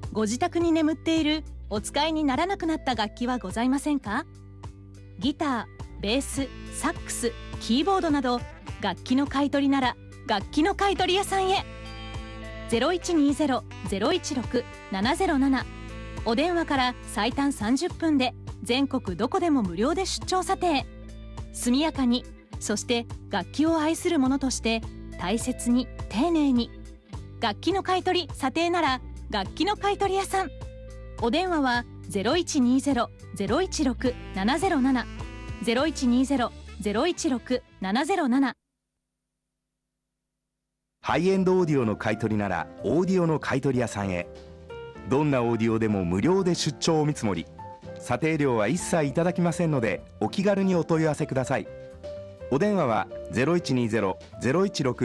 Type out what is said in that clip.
ご自宅に眠っているお使いにならなくなった楽器はございませんか？ギター、ベース、サックス、キーボードなど楽器の買い取りなら楽器の買い取り屋さんへ。0120-016-707、お電話から最短30分で全国どこでも無料で出張査定。速やかに、そして楽器を愛する者として大切に丁寧に。楽器の買い取り査定なら楽器の買い取り屋さん。お電話は 0120-016-707 0120-016-707。 ハイエンドオーディオの買い取りならオーディオの買い取り屋さんへ。どんなオーディオでも無料で出張お見積もり、査定料は一切いただきませんのでお気軽にお問い合わせください。お電話は 0120-016